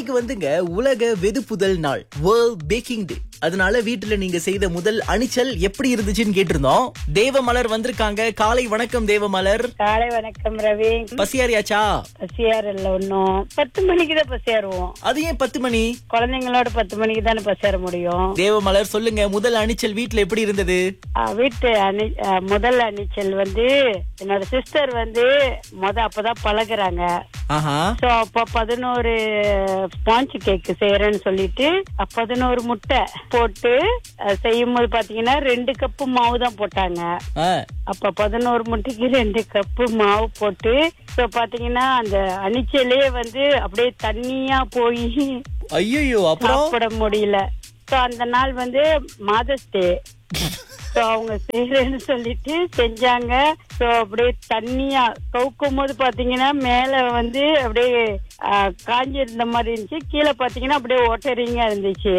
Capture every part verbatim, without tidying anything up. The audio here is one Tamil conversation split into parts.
இன்னைக்கு வந்துங்க உலக வெதுப்புதல் நாள், வேர்ல்ட் பேக்கிங் டே. அதனால வீட்டுல நீங்க செய்த முதல் அணிச்சல் எப்படி இருந்துச்சுன்னு கேட்டிருந்தோம். தேவமலர் வந்திருக்காங்க. காலை வணக்கம் தேவமலர். காலை வணக்கம் ரவி. பசியாரியாச்சா? பசியார் இல்ல, ஒன்னும் பத்து மணிக்கு தான் பசியாருவோம். அது ஏன் பத்து மணி? குழந்தைங்களோட பத்து மணிக்கு தானே பசியார முடியும். தேவமலர் சொல்லுங்க, முதல் அணிச்சல் வீட்டுல எப்படி இருந்தது? ஆஹ் வீட்டு அணி ஆஹ் முதல் அணிச்சல் வந்து என்னோட சிஸ்டர் வந்து முத அப்பதான் பழகுறாங்க. ஆஹா. சோ அப்ப பதினோரு ஸ்பாஞ்ச் கேக் செய்யறேன்னு சொல்லிட்டு பதினோரு முட்டை போட்டு செய்யும் போது பாத்தீங்கன்னா ரெண்டு கப்பு மாவு தான் போட்டாங்க. அப்ப பதினோரு முட்டைக்கு ரெண்டு கப்பு மாவு போட்டு சோ பாத்தீங்கன்னா அந்த அணிச்சலே வந்து அப்படியே தண்ணியா போய் ஐயோ அப்புறம் சாப்பிட முடியல. சோ அந்த நாள் வந்து மதர்ஸ் டே. சோ அவங்க செய்யறேன்னு சொல்லிட்டு செஞ்சாங்க. சோ அப்படியே தண்ணியா கவுக்கும் போது பாத்தீங்கன்னா மேல வந்து அப்படியே காஞ்சி இருந்த மாதிரி இருந்துச்சு, கீழே பாத்தீங்கன்னா அப்படியே ஓட்டரிங்கா இருந்துச்சு.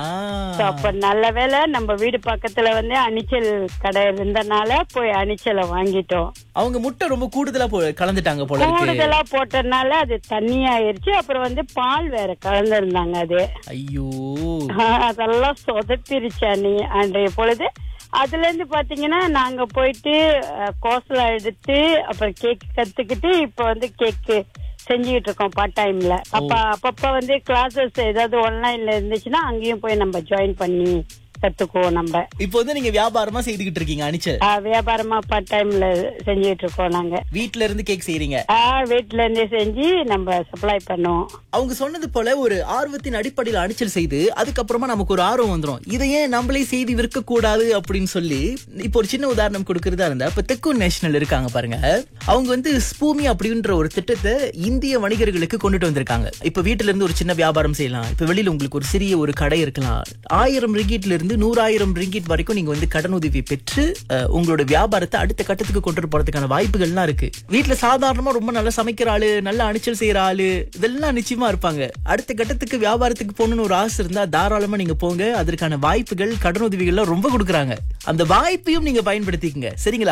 அப்ப நல்ல வேளை நம்ம வீடு பக்கத்துல வந்து அணிச்சல் கடை இருந்தனால போய் அணிச்சலை வாங்கிட்டோம். அவங்க முட்டை ரொம்ப கூடுதலா கலந்துட்டாங்க போல. கூடுதலா போட்டதுனால அது தண்ணி ஆயிருச்சு. அப்புறம் வந்து பால் வேற கலந்துருந்தாங்க. அது ஐயோ அதெல்லாம் சொதப்பிருச்சு அணி அன்றைய பொழுது. அதுல இருந்து பாத்தீங்கன்னா நாங்க போயிட்டு கோர்ஸ்ல எடுத்து அப்புறம் கேக் கத்துக்கிட்டு இப்ப வந்து கேக் செஞ்சுக்கிட்டு இருக்கோம் பார்ட் டைம்ல. அப்ப அப்பப்ப வந்து கிளாஸஸ் ஏதாவது ஆன்லைன்ல இருந்துச்சுன்னா அங்கேயும் போய் நம்ம ஜாயின் பண்ணி கத்துக்குவோம். நம்ம இப்போ வந்து நீங்க வியாபாரமா செய்துகிட்டு இருக்கீங்க அணிச்சல்? வியாபாரமா பார்ட் டைம்ல செஞ்சுட்டு இருக்கோம். நாங்க வீட்ல இருந்து கேக் செய்றீங்க? வீட்ல இருந்தே செஞ்சு நம்ம சப்ளை பண்ணுவோம். அவங்க சொன்னது போல ஒரு ஆர்வத்தின் அடிப்படையில் அணிச்சல் செய்து அதுக்கப்புறமா நமக்கு ஒரு ஆர்வம் வந்துரும், இதையே நம்மளே செய்து விற்க கூடாது அப்படின்னு சொல்லி. இப்போ ஒரு சின்ன உதாரணம் கொடுக்கறதா இருந்தா, இப்ப தெக்கூன் நேஷனல் இருக்காங்க பாருங்க, அவங்க வந்து ஸ்பூமி அப்படின்ற ஒரு திட்டத்தை இந்திய வணிகர்களுக்கு கொண்டுட்டு வந்திருக்காங்க. இப்ப வீட்டுல இருந்து ஒரு சின்ன வியாபாரம் செய்யலாம். இப்ப வெளியில உங்களுக்கு ஒரு சிறிய ஒரு கடை இருக்கலாம். ஆயிரம் ரிங்கிட்ல இருந்து நூறாயிரம் ரிங்கிட் வரைக்கும் நீங்க வந்து கடனுதவி பெற்று உங்களோட வியாபாரத்தை அடுத்த கட்டத்துக்கு கொண்டு போறதுக்கான வாய்ப்புகள்லாம் இருக்கு. வீட்டுல சாதாரணமா ரொம்ப நல்லா சமைக்கிற ஆளு, நல்ல அணிச்சல் செய்யற ஆளு இதெல்லாம் நிச்சயமா இருப்பாங்க. அடுத்த கட்டத்துக்கு வியாபாரத்துக்கு போகணும்னு ஒரு ஆசை இருந்தா தாராளமா நீங்க போங்க. அதற்கான வாய்ப்புகள் கடனுதவிகள்லாம் ரொம்ப கொடுக்குறாங்க. அந்த வாய்ப்பையும் நீங்க பயன்படுத்திக்கங்க, சரிங்களா?